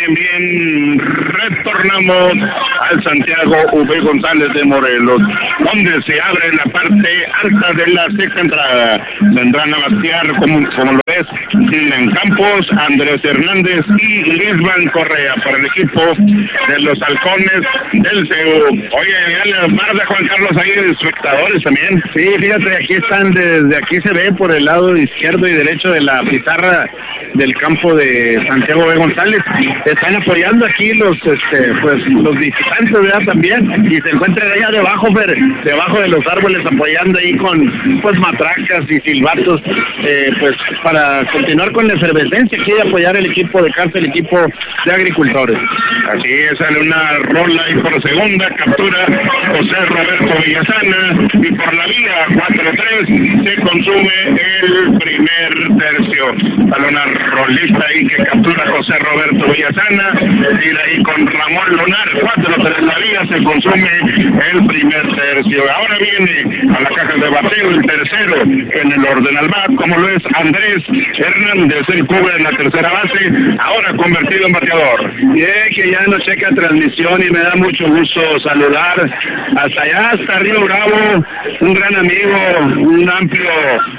bien, retornamos al Santiago V. González de Morelos, donde se abre la parte alta de la sexta entrada. Vendrán a batear, como lo ves, Dylan Campos, Andrés Hernández y Lisban Correa para el equipo de los Halcones del CEU. Oye, ya le mar de Juan Carlos ahí de espectadores también. Sí, fíjate, aquí están, desde aquí se ve por el lado izquierdo y derecho de la pizarra del campo de Santiago V. González. Están apoyando aquí los visitantes, ¿verdad? También, y se encuentran allá debajo, debajo de los árboles, apoyando ahí con matracas y silbatos, para continuar con la efervescencia aquí de apoyar el equipo de casa, el equipo de agricultores. Así es, sale una rola y por segunda captura José Roberto Villasana, y por la vía 4-3 se consume el primer tercio. Sale una rolista ahí que captura José Roberto Villasana, y de ahí con Ramón Lunar 4-3 la vía se consume el primer tercio. Ahora viene a la caja de bateo el tercero en el orden al bat, como lo es Andrés Hernández, el cubre en la tercera base, ahora convertido en bateador. Bien, que ya nos checa transmisión y me da mucho gusto saludar hasta allá, hasta Río Bravo, un gran amigo, un amplio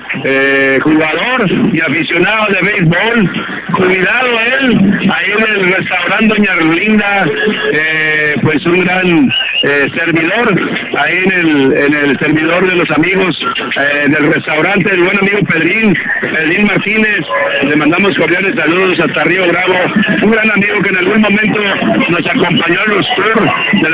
jugador y aficionado de béisbol, jubilado él, ahí en el restaurante Doña Erlinda, pues un gran servidor, ahí en el servidor de los amigos del restaurante, el buen amigo Pedrín Martínez. Le mandamos cordiales saludos hasta Río Bravo, un gran amigo que en algún momento nos acompañó en los tours de la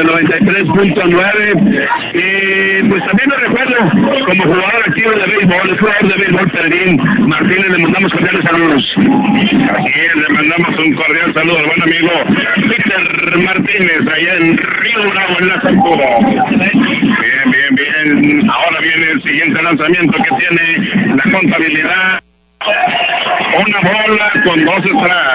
93.9, y pues también lo recuerdo como jugador activo de béisbol, el jugador de béisbol Pedrín Martínez. Le mandamos cordiales saludos. Así es, le mandamos un cordial saludo al buen amigo Peter Martínez, allá en Río Bravo, en la Santura. Bien. Ahora viene el siguiente lanzamiento que tiene la contabilidad. Una bola con dos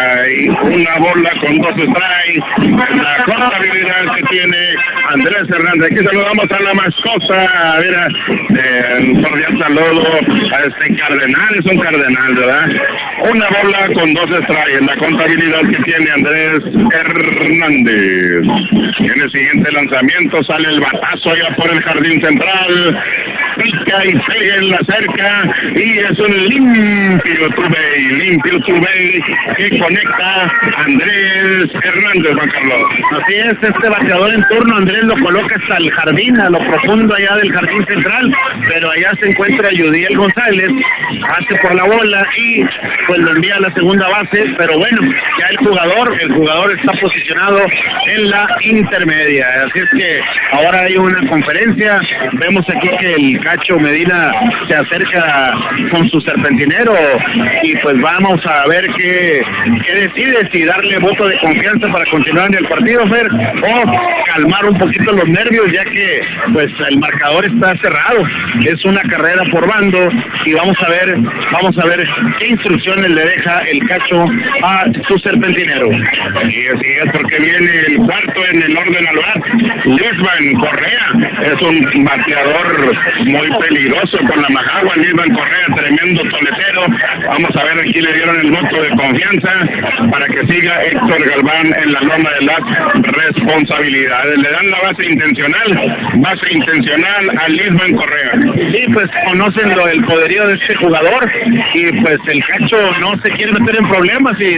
strikes, la contabilidad que tiene Andrés Hernández. Aquí saludamos a la mascota, mira, un cordial saludo a este cardenal, es un cardenal, ¿verdad? Una bola con dos strikes, la contabilidad que tiene Andrés Hernández. En el siguiente lanzamiento sale el batazo allá por el jardín central, pica y pega en la cerca, y es un limpio Tubey que conecta Andrés Hernández, Juan Carlos. Así es, este bateador en turno, Andrés lo coloca hasta el jardín, a lo profundo allá del jardín central, pero allá se encuentra Yudiel González, hace por la bola y pues lo envía a la segunda base, pero bueno, ya el jugador está posicionado en la intermedia, así es que ahora hay una conferencia, vemos aquí que el Cacho Medina se acerca con su serpentinero, y pues vamos a ver qué decide, si darle voto de confianza para continuar en el partido, Fer, o calmar un poquito los nervios, ya que pues el marcador está cerrado, es una carrera por bando, y vamos a ver qué instrucciones le deja el Cacho a su serpentinero. Y así es, porque viene el cuarto en el orden al bat, Lisban Correa, es un bateador muy peligroso con la majagua. Lisban Correa, tremendo toletero. Vamos a ver, aquí le dieron el voto de confianza para que siga Héctor Galván en la loma de las responsabilidades. Le dan la base intencional a Lisban Correa. Sí, pues conocen el poderío de este jugador, y pues el Cacho no se quiere meter en problemas y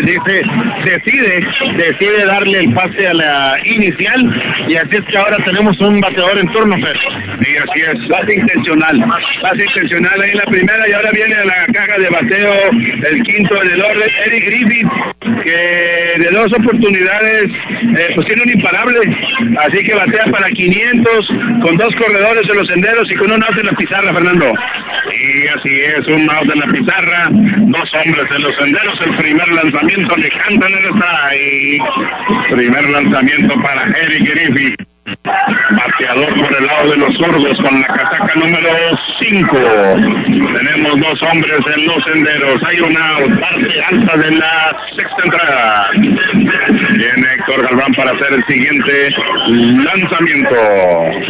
decide darle el pase a la inicial, y así es que ahora tenemos un bateador en turno, Fer. Sí, así es. Base intencional ahí en la primera, y ahora viene a la caja de bateo el quinto en el orden, Eric Griffith, que de dos oportunidades pues tiene un imparable, así que batea para 500 con dos corredores en los senderos y con un out en la pizarra, Fernando. Y así es, un out en la pizarra, dos hombres en los senderos. El primer lanzamiento le cantan en esta, y primer lanzamiento para Eric Griffith, bateador por el lado de los zurdos con la casaca número 5. Tenemos dos hombres en los senderos, hay una parte alta de la sexta entrada. Viene Héctor Galván para hacer el siguiente lanzamiento,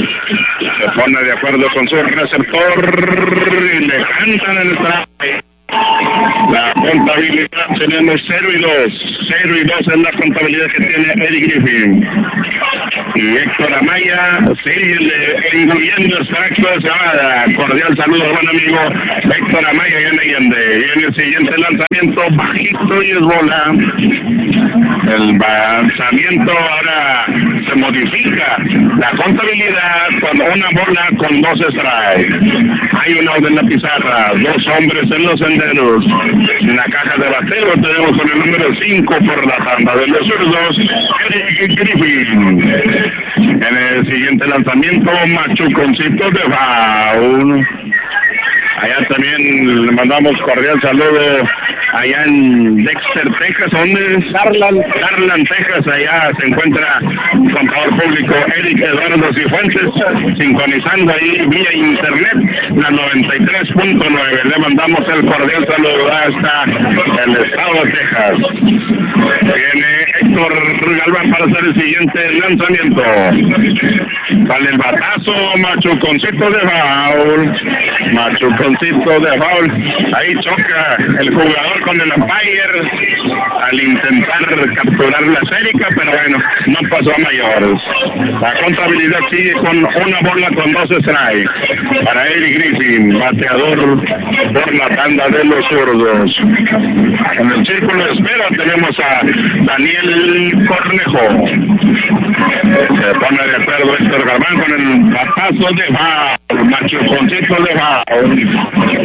se pone de acuerdo con su receptor y le cantan el strike. La contabilidad tenemos 0-2 es la contabilidad que tiene Eddie Griffin. Y Héctor Amaya sigue incluyendo extractos. Cordial saludo, buen amigo Héctor Amaya y en Allende. Y en el siguiente lanzamiento, bajito y es bola. El lanzamiento ahora se modifica la contabilidad con una bola con 2 strikes. Hay un out en la pizarra, 2 hombres en los senderos. En la caja de bateo tenemos con el número 5 por la tanda de los zurdos, Eric Griffin. En el siguiente lanzamiento, Machuconcito de foul. Allá también le mandamos cordial saludo allá en Dexter, Texas, donde Garland, Texas. Allá se encuentra el contador público Eric Eduardo Cifuentes, sincronizando ahí vía internet la 93.9. Le mandamos el cordial saludo hasta el estado de Texas. Viene Héctor Galván para hacer el siguiente lanzamiento. Sale el batazo, Machuconcito de foul. Machuconcito de foul. Ahí choca el jugador con el umpire al intentar capturar la esférica, pero bueno, no pasó a mayores. La contabilidad sigue con una bola con 2 strikes para Eric Griffin, bateador por la tanda de los zurdos. En el círculo de espera tenemos a Daniel Cornejo. Se pone de acuerdo Héctor Galván con el batazo de foul, Machuconcito de foul.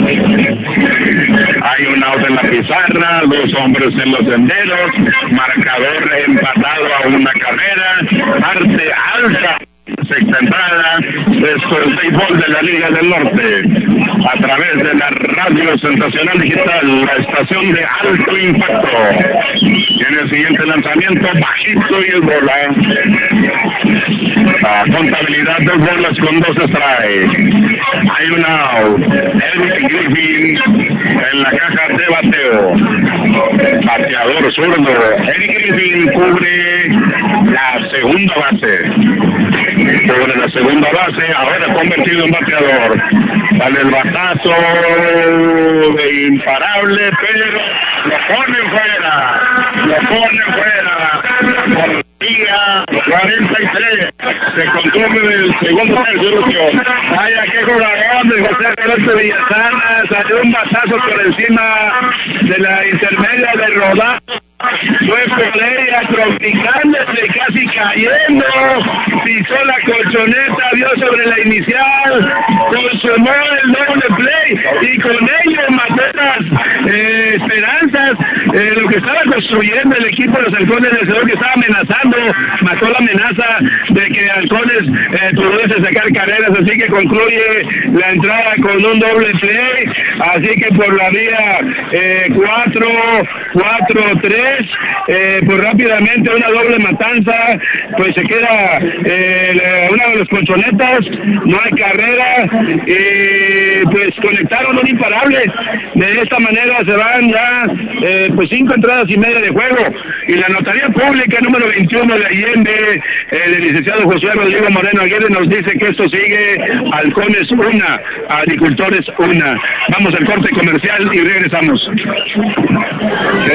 Hay un out en la pizarra, 2 hombres en los senderos, marcador empatado a una carrera, parte alta. Sexta entrada, esto es béisbol de la Liga del Norte, a través de la Radio Sensacional Digital, la estación de alto impacto. Y en el siguiente lanzamiento, bajito y el bola. La contabilidad de bolas con 2 strikes. Hay un out. Eric Griffin en la caja de bateo. Bateador zurdo. Eric Griffin cubre la segunda base. Sobre la segunda base, ahora convertido en bateador. Sale el batazo de imparable, pero lo pone fuera. Por día 43. Se consume el segundo tercio. Vaya, qué jugador de José Roberto Villasana. Salió un batazo por encima de la intermedia de Rodazo. Fue pelea tropicándose, casi cayendo, pisó la colchoneta, dio sobre la inicial, consumó el doble play y con ello mató las esperanzas, lo que estaba construyendo el equipo de los Halcones del Cerro, que estaba amenazando, mató la amenaza de que Halcones pudiese sacar carreras, así que concluye la entrada con un doble play, así que por la vía 4-3, pues rápidamente una doble matanza, pues se queda una de las colchonetas, no hay carrera, pues conectaron un imparable. De esta manera se van ya pues 5 entradas y media de juego, y la notaría pública número 21 de Allende, el licenciado José Rodrigo Moreno Aguirre, nos dice que esto sigue Halcones 1, Agricultores 1. Vamos al corte comercial y regresamos.